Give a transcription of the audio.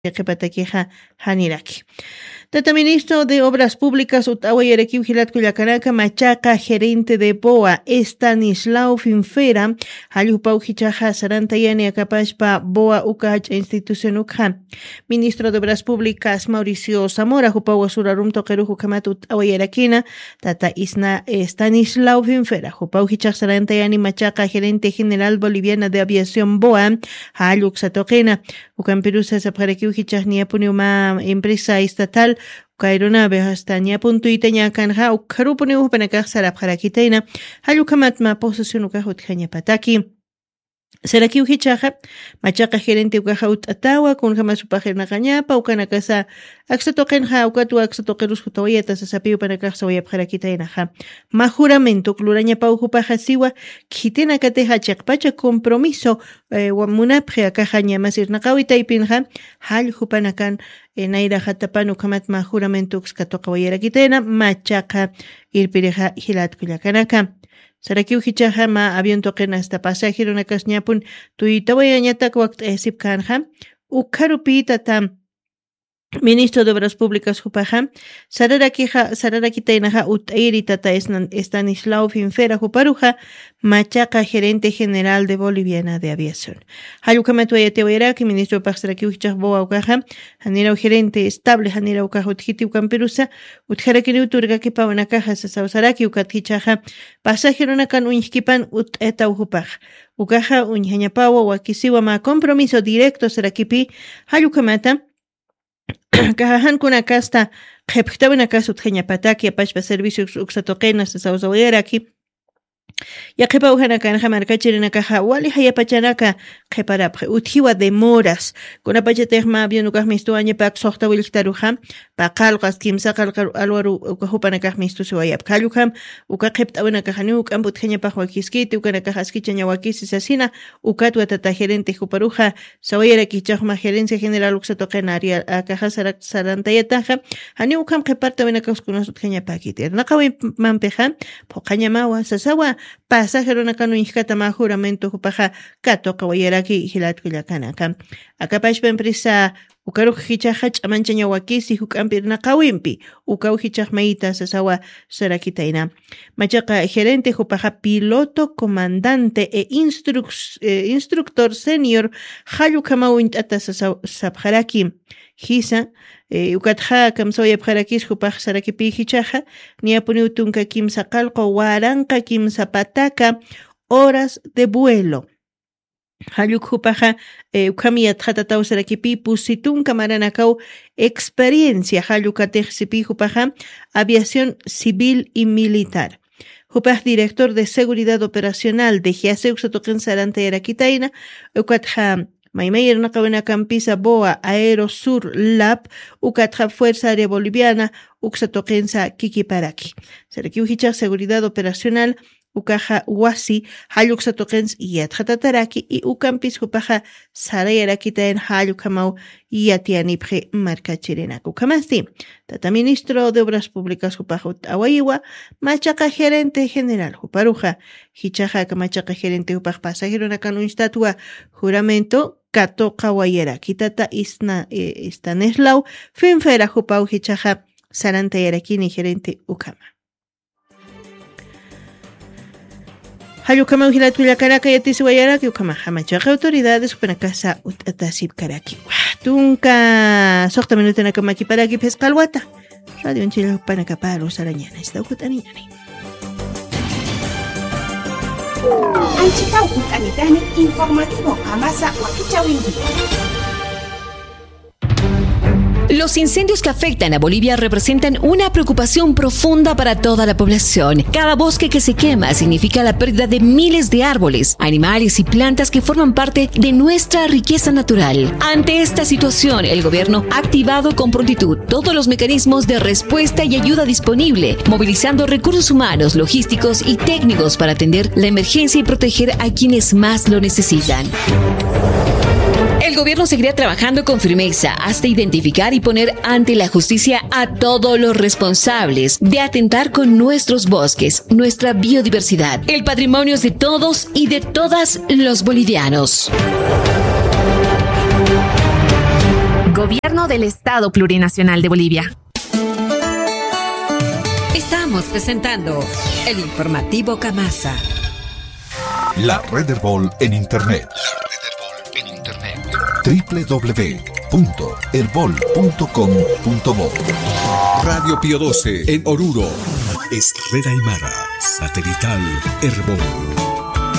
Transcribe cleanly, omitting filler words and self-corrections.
Qhipatakiqa haniraki. Tata Ministro de Obras Públicas Utahuayaraki Vigilat Cuyacanaka Machaca gerente de BOA Estanislao Finfera Halupau Hichaja Sarantayani Acapashpa BOA Ukach Institución Ukha. Ministro de Obras Públicas Mauricio Zamora Hupau Surarum Tokeruju Kamatu Utahuayarakina Tata Isna Estanislao Finfera Hupau Hichaj Sarantayani Machaca gerente general boliviana de aviación BOA Haluk Satokena Ukampirusa Zapharaki Hichaj Niapuniuma empresa estatal aeronave hasta Ñapuntuita Ñacanja Ukarupuni Upanakaj Sarapharakitaina Halukamatma posesión Ukahut Jañapataki Saraki Uhichaja Machaca gerente Ukahaut Atawa con Jamasupajerna Cañapa Ukanakasa Axatokenja Ukatu Axatokerus Hutawayata Sasapi Upanakaj Sawayapharakitaina Majuramento Cluraña Paujupaja Siwa Kitena Kateja Chakpacha compromiso Wamunapre Akajaña Masirnakawita y Pinja Halhupanakan Naira Hatapanu Kamatma juramento Xkatokawayarakitena Machaca Irpireja Hilat Kuyakanaka Saraki Uhichaja ma avión toquen hasta pasajero na kasñapun tuitawayañatak waqt sipkanja Ukarupita tam Ministro de Obras Públicas Jupaja, Sararakitainaja Utairi Tata Estanislao Finfera Juparuja, Machaca gerente general de Boliviana de Aviación. Hayukamatuayatewayaraki, Ministro de Paxaraki Uhichaj Boa Ukaja, Hanira gerente estable, Hanira Ukaja Uthiti Ukamperusa, Utjarakini Uturgaki Pawanakaja, Sasausaraki Ukathichaja, Pasajero Nakan Unjkipan Uteta Ujupaj. Ukaja Unjañapawa Wakisiwa ma compromiso directo Sarakipi, Hayukamata. Kajahan kuna kasta qhipqtawina kasut Jañapataki apashpa servicios uksatoqena sasawsawayaraki Yaqipa uhanakanja markachirinakaja wali hayapachanaka qhiparapqa uthiwa demoras kunapachatejma avionukaj mistuañapak soqtawiltaruja paqalqas kimsaqal alwaru ukahupanakaj mistusiwayap kallukam ukaqhiptawinakajani ukamput Jañapaj wakiskiti ukanakaj askichaña wakisi sasina ukatwa tata gerente huparuja sawayarakichajma gerencia general uksatoqena área akaja sarantayataja hani ukam qhipartawinakaj kunasut Jañapakiti naqawi mampeja poqañamawa sasawa pasajero nakanu injkata ma juramento hupaja kato kawayaraki hilat kuyakanaka akapashpa empresa ukaruj hichaja ch'amanchaña wakisi hukampir naqawimpi ukaw hichaj maita sasawa sarakitaina machaqa gerente hupaja piloto comandante instructor senior hallukamawin tata sabjaraki hisa ukatja kamsoya pharakis hupaj sarakipi hichaja niapuni utunka kimsa qalqa waranqa kimsa pataka horas de vuelo Haluk hupaja ukamiya tjatataw sarakipi pusitunka maranakaw experiencia halukatejsipi hupaja aviación civil y militar Hupaj director de seguridad operacional de Giaseu Sotoquen Sarante Yarakitaina ukatja Maimeyer Nakawena Campisa Boa Aerosur Lab Ukatja Fuerza Aérea Boliviana Uxatoquensa Kikiparaki. Seraki Uhichaj Seguridad Operacional Ukaja Wasi Hayuxatoquens Yatjatataraki y Ucampis Hupaja Sarayarakitaen Hayukamau Yatianipre Marcachirenak. Ukamasti Tata Ministro de Obras Públicas Hupajut Awaiwa Machaca Gerente General Huparuja Hichaja Kamachaca Gerente Hupaj Pasajero Nakanu Instatua Juramento Kato Kawayera Kitata Istaneslau Finfera Hupau Hichaja Sarantayarakini Gerente Ukama Hayukama Ujilat Kuyakaraka Yatisiwayaraki Ukama Hamachaqa autoridades Upanakasa Utatasip Karaki Tunka Soqta minuto nakamaki paraki pesqalwata Radio Chile Upanakaparo Sarañana Istaukutaniyani Anchita Utanitani informativo Amasa Wakichawindi. Los incendios que afectan a Bolivia representan una preocupación profunda para toda la población. Cada bosque que se quema significa la pérdida de miles de árboles, animales y plantas que forman parte de nuestra riqueza natural. Ante esta situación, el gobierno ha activado con prontitud todos los mecanismos de respuesta y ayuda disponible, movilizando recursos humanos, logísticos y técnicos para atender la emergencia y proteger a quienes más lo necesitan. El gobierno seguirá trabajando con firmeza hasta identificar y poner ante la justicia a todos los responsables de atentar con nuestros bosques, nuestra biodiversidad. El patrimonio es de todos y de todas los bolivianos. Gobierno del Estado Plurinacional de Bolivia. Estamos presentando el informativo Camasa. La red Herbol en Internet. www.herbol.com.bo. Radio Pío 12 en Oruro. Es Red Aymara. Satelital Herbol.